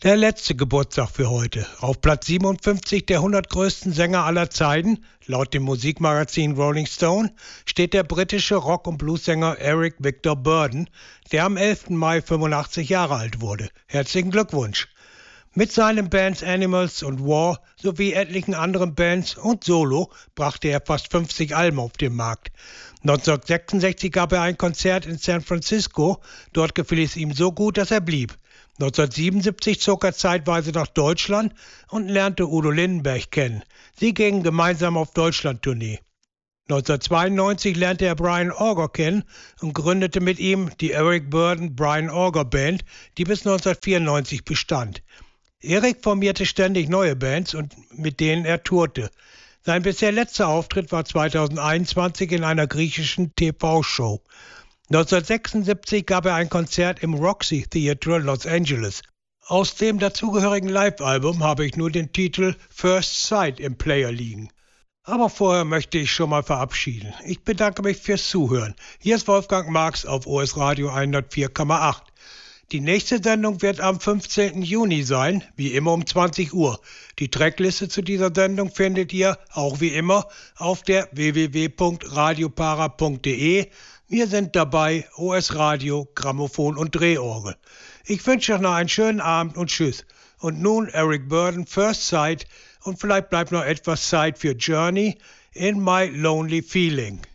Der letzte Geburtstag für heute. Auf Platz 57 der 100 größten Sänger aller Zeiten, laut dem Musikmagazin Rolling Stone, steht der britische Rock- und Bluessänger Eric Victor Burdon, der am 11. Mai 85 Jahre alt wurde. Herzlichen Glückwunsch! Mit seinen Bands Animals und War sowie etlichen anderen Bands und Solo brachte er fast 50 Alben auf den Markt. 1966 gab er ein Konzert in San Francisco, dort gefiel es ihm so gut, dass er blieb. 1977 zog er zeitweise nach Deutschland und lernte Udo Lindenberg kennen. Sie gingen gemeinsam auf Deutschlandtournee. 1992 lernte er Brian Auger kennen und gründete mit ihm die Eric Burdon Brian Auger Band, die bis 1994 bestand. Eric formierte ständig neue Bands, und mit denen er tourte. Sein bisher letzter Auftritt war 2021 in einer griechischen TV-Show. 1976 gab er ein Konzert im Roxy Theatre Los Angeles. Aus dem dazugehörigen Live-Album habe ich nur den Titel First Sight im Player liegen. Aber vorher möchte ich schon mal verabschieden. Ich bedanke mich fürs Zuhören. Hier ist Wolfgang Marx auf OS Radio 104,8. Die nächste Sendung wird am 15. Juni sein, wie immer um 20 Uhr. Die Trackliste zu dieser Sendung findet ihr, auch wie immer, auf der www.radiopara.de. Wir sind dabei, OS Radio, Grammophon und Drehorgel. Ich wünsche euch noch einen schönen Abend und tschüss. Und nun Eric Burdon, First Sight, und vielleicht bleibt noch etwas Zeit für Journey in My Lonely Feeling.